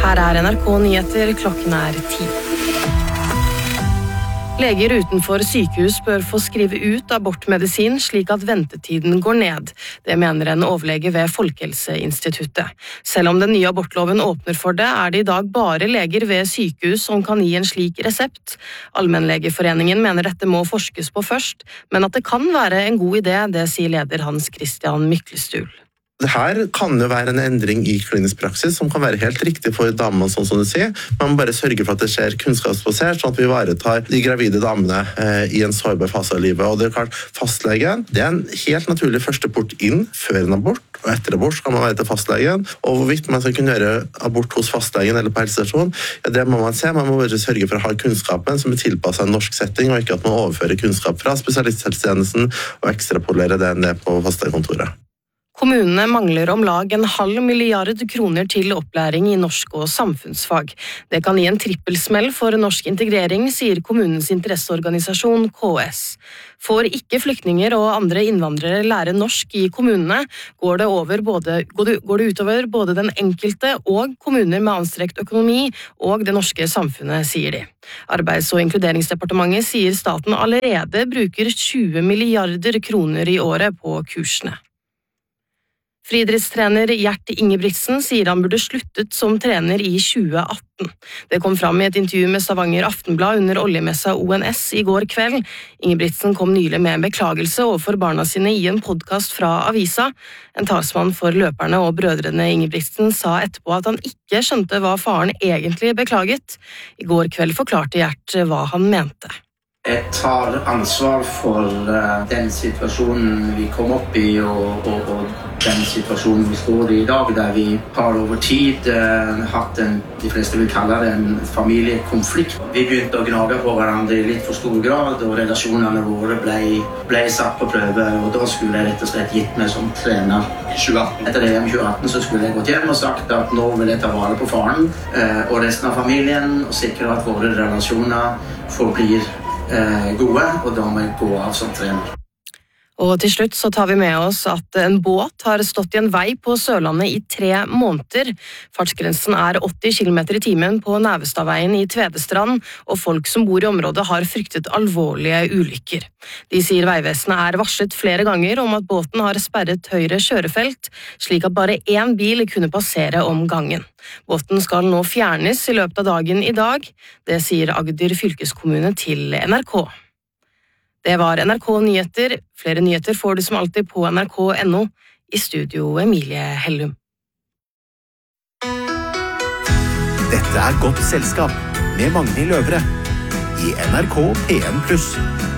Her NRK Nyheter, klokken 10. Leger utenfor sykehus bør få skrive ut abortmedisin slik at ventetiden går ned. Det mener en overlege ved Folkehelseinstituttet. Selv om den nye abortloven åpner for det, det i dag bare leger ved sykehus som kan gi en slik resept. Allmennlegeforeningen mener dette må forskes på først, men at det kan være en god idé, det sier leder Hans Christian Myklestul. Det her kan jo være en endring i klinisk praksis som kan være helt riktig for damene, sånn som du sier. Man må bare sørge for at det skjer kunnskapsbasert, sånn at vi ivaretar de gravide damene i en sårbar fase av livet. Og det klart, fastlegen, det en helt naturlig første port inn før en abort, og etter abort skal man være til fastlegen. Og hvorvidt man skal kunne gjøre abort hos fastlegen eller på helsestasjon, ja, det må man se. Man må bare sørge for å ha kunnskapen som tilpasset en norsk setting, og ikke at man overfører kunnskap fra spesialisthelsetjenesten og ekstrapolerer det ned på fastlegekontoret. Kommunene mangler om lag 0,5 milliard kroner til opplæring i norsk og samfunnsfag. Det kan gi en trippelsmell for norsk integrering, sier kommunens interesseorganisasjon KS. Får ikke flyktninger og andre innvandrere lære norsk i kommunene, går det utover både den enkelte og kommuner med anstrekt økonomi og det norske samfunnet, sier de. Arbeids- og inkluderingsdepartementet sier staten allerede bruker 20 milliarder kroner i året på kursene. Friidrettstrener Gjert Ingebrigtsen sier han burde sluttet som trener i 2018. Det kom fram i et intervju med Stavanger Aftenblad under oljemessa ONS i går kveld. Ingebrigtsen kom nylig med en beklagelse overfor barna sine i en podcast fra avisa. En talsmann for løperne og brødrene Ingebrigtsen sa etterpå at han ikke skjønte hva faren egentlig beklaget. I går kveld forklarte Gjert hva han mente. Jeg tar ansvar for den situasjonen vi kom opp i og den situasjonen vi står i dag, der vi har over tid hatt de fleste vil kalle det en familiekonflikt. Vi begynte å gnage på hverandre i litt for stor grad, og relasjonene våre ble satt på prøve, og da skulle jeg rett og slett gitt meg som trener. 2018. Etter det i 2018 så skulle jeg gått hjem og sagt at nå vil jeg ta vare på faren og resten av familien, og sikre at våre relasjoner forblir gode, og da må jeg gå av som trener. Og til slutt så tar vi med oss at en båt har stått i en vei på Sørlandet i 3 måneder. Fartsgrensen 80 km i timen på Nævestadveien i Tvedestrand, og folk som bor i området har fryktet alvorlige ulykker. De sier Veivesenet varslet flere ganger om at båten har sperret høyre kjørefelt, slik at bare 1 bil kunne passere om gangen. Båten skal nå fjernes i løpet av dagen i dag, det sier Agder fylkeskommune til NRK. Det var NRK Nyheter. Flere nyheter får du som alltid på nrk.no. I studio Emilie Hellum. Dette Godt selskap med Magnhild Løvre i NRK P1+.